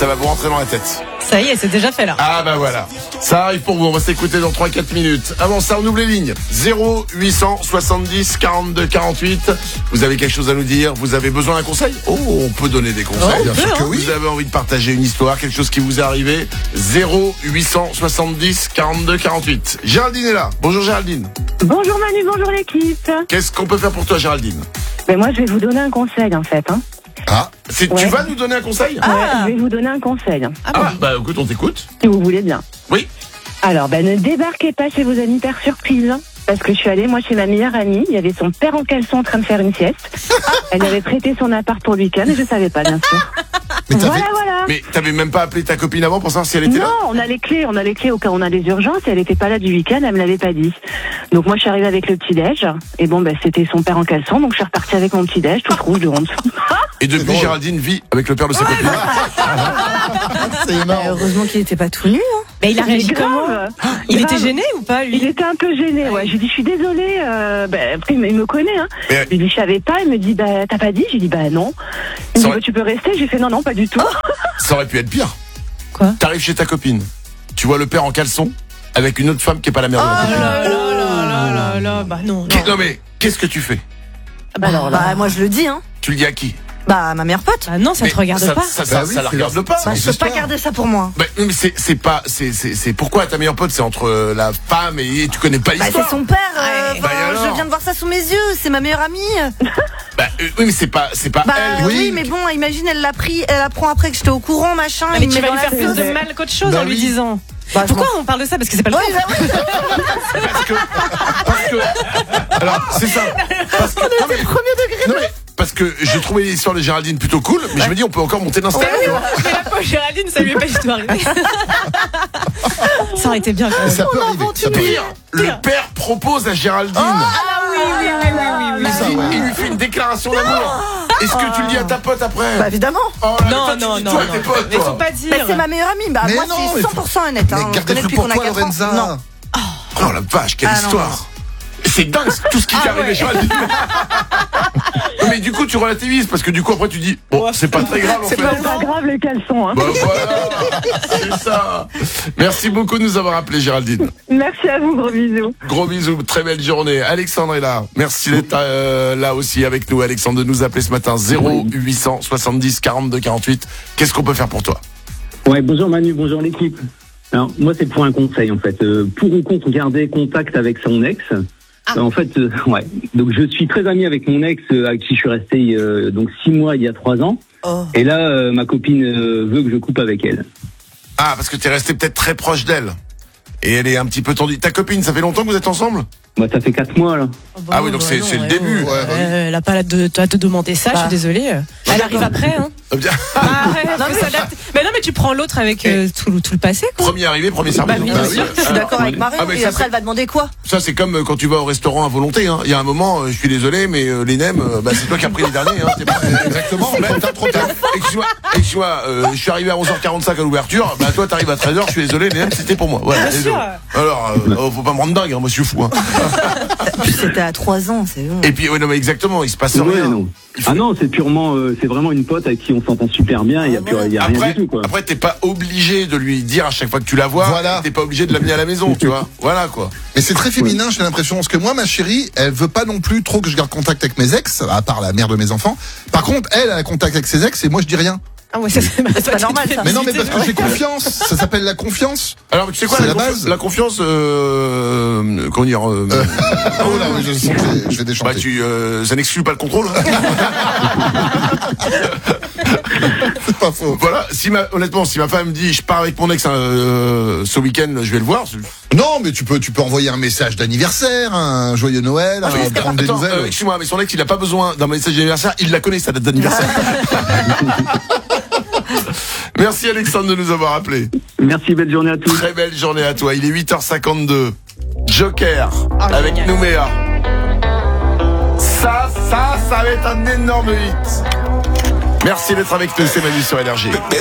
Ça va vous rentrer dans la tête. Ça y est, c'est déjà fait là. Ah bah voilà. Ça arrive pour vous, on va s'écouter dans 3-4 minutes. Avant ça, on ouvre les lignes. 0870 42 48. Vous avez quelque chose à nous dire? Vous avez besoin d'un conseil? Oh, on peut donner des conseils. Bien sûr que oui. Vous avez envie de partager une histoire, quelque chose qui vous est arrivé? 0870 42 48. Géraldine est là. Bonjour Géraldine. Bonjour Manu, bonjour l'équipe. Qu'est-ce qu'on peut faire pour toi Géraldine? Ben moi je vais vous donner un conseil en fait. Ah, tu Ouais. vas nous donner un conseil? Ouais, je vais vous donner un conseil, Bah écoute, on t'écoute. si vous voulez bien. Oui. Alors ne débarquez pas chez vos amis par surprise. Parce que je suis allée, moi, chez ma meilleure amie. Il y avait son père en caleçon en train de faire une sieste. Elle avait prêté son appart pour le week-end et je savais pas, bien sûr. Mais Voilà. Mais t'avais même pas appelé ta copine avant pour savoir si elle était là? Non, on a les clés au cas où on a des urgences. Et elle était pas là du week-end, elle me l'avait pas dit. Donc moi, je suis arrivée avec le petit-déj. Et bon, c'était son père en caleçon. Donc je suis repartie avec mon petit-déj, toute rouge de honte. Et depuis, Géraldine vit avec le père de sa copine. C'est énorme. Heureusement qu'il était pas tout nu. Hein. Mais il a réagi Mais comment? grave. Il Grave. était gêné ou pas, lui? Il était un peu gêné, ouais. J'ai dit, je suis désolée. Après, il me connaît, hein. Mais- J'ai dit, je savais pas. Il me dit, t'as pas dit? J'ai dit, non. Il me Ça dit, aurait- tu peux rester? J'ai fait, non, pas du tout. Ça aurait pu être pire. Quoi? T'arrives chez ta copine, tu vois le père en caleçon avec une autre femme qui est pas la mère de la Oh copine. là, bah non. Non mais, qu'est-ce que tu fais? Alors là. Bah moi je le dis hein. Tu le dis à qui? Bah à ma meilleure pote. Bah non, ça Mais te regarde ça, pas. Ça Bah oui, la c'est regarde leur- pas. Bah, je peux pas histoire. garder ça pour moi. Bah, mais c'est pas, c'est pourquoi ta meilleure pote, c'est entre la femme et tu connais pas Bah l'histoire. c'est son père. Ouais. Bah, et alors je viens de voir ça sous mes yeux. C'est ma meilleure amie. Bah, oui mais c'est pas Bah elle. oui, mais bon, imagine elle apprend après que j'étais au courant, machin. Mais il me tu met vas dans lui la faire plus sauce. de mal qu'autre chose Bah en lui oui. disant. Bah, je Pourquoi on parle de ça? Parce que c'est pas le Oui, cas. bah oui. parce que alors c'est ça. Parce que non, mais, non, mais, parce que j'ai trouvé l'histoire de Géraldine plutôt cool, mais je me dis on peut encore monter l'instant. Mais la pauvre Géraldine, ça lui est pas du tout arrivé. Ça aurait été bien quand même. Ça peut arriver. Ça peut arriver. Pire, le père propose à Géraldine. Il lui fait une déclaration d'amour. Est-ce que tu le dis à ta pote après? Bah évidemment. Oh là, Non, toi, tu non, dis non, toi à non. tes potes, Mais toi. faut pas Bah, dire. c'est ma meilleure amie. Bah Mais moi non, c'est mais 100% honnête. Hein. Mais On se garde connaît des trucs depuis pour qu'on a toi, 4 ans. Lorenza. Non. Oh la vache, quelle Ah, non, histoire. C'est dingue tout ce qui t'est arrivé, Géraldine. Non, mais du coup tu relativises parce que du coup après tu dis bon c'est pas très grave en fait. C'est pas grave les caleçons, hein. Bah voilà, c'est ça. Merci beaucoup de nous avoir appelé Géraldine. Merci à vous, gros bisous. Gros bisous, très belle journée. Alexandre est là. Merci d'être là aussi avec nous. Alexandre de nous appeler ce matin 0870 42 48. Qu'est-ce qu'on peut faire pour toi? Ouais, bonjour Manu, bonjour l'équipe. Alors, moi, c'est pour un conseil, en fait. Pour ou contre garder contact avec son ex. En fait, ouais. Donc, je suis très ami avec mon ex, avec qui je suis resté, donc 6 mois il y a 3 ans. Oh. Et là, ma copine veut que je coupe avec elle. Ah, parce que t'es resté peut-être très proche d'elle. Et elle est un petit peu tendue. Ta copine, ça fait longtemps que vous êtes ensemble? Moi, ça fait 4 mois, là. Ah oui, donc c'est le début. Ouais, bah oui. Elle a pas à te demander ça, je suis désolée. Elle arrive après, hein. Bien. Faut s'adapter. Mais non, mais tu prends l'autre avec tout le passé, quoi. Premier arrivé, premier servi. Bah, bien Donc, sûr. Je suis d'accord avec Marie. Ah, mais Et ça, après elle va demander quoi? Ça, c'est comme quand tu vas au restaurant à volonté. Hein. Il y a un moment, je suis désolé, mais les nems, c'est toi qui as pris les derniers. Hein. T'es pas... Exactement. Trop tard. Excuse-moi, je suis arrivé à 11h45 à l'ouverture. Bah toi, t'arrives à 13h. Je suis désolé, les nems, c'était pour moi. Voilà, Bien désolé. sûr. Alors, faut pas me rendre dingue, hein, moi je suis fou. Hein. Puis c'était à 3 ans, c'est bon. Et puis, ouais, non, mais exactement, il se passe Ouais, rien. non. Ah non, c'est purement, c'est vraiment une pote avec qui on s'entend super bien. Il y a rien Après, du tout, quoi. après, t'es pas obligé de lui dire à chaque fois que tu la vois. Voilà. T'es pas obligé de l'amener à la maison, tu vois. Voilà quoi. Mais c'est très féminin, j'ai l'impression. Parce que moi, ma chérie, elle veut pas non plus trop que je garde contact avec mes ex, à part la mère de mes enfants. Par contre, elle a contact avec ses ex et moi, je dis rien. Ah ouais, c'est pas normal, ça. Mais non, mais parce que j'ai confiance. Ça s'appelle la confiance. Alors, tu sais quoi, C'est la la base. La confiance, comment dire, Oh là, oui, je sens que je vais déchanter. ça n'exclut pas le contrôle. C'est pas faux. Voilà, honnêtement, si ma femme me dit je pars avec mon ex ce week-end, je vais le voir. Non, mais tu peux envoyer un message d'anniversaire, un joyeux Noël, prendre des Attends, nouvelles. excuse-moi, mais son ex, il a pas besoin d'un message d'anniversaire, il la connaît sa date d'anniversaire. Merci Alexandre de nous avoir appelé. Merci, belle journée à tous. Très belle journée à toi. Il est 8h52. Joker avec génial. Nouméa. Ça va être un énorme hit. Merci d'être avec nous, c'est Manu sur LRG.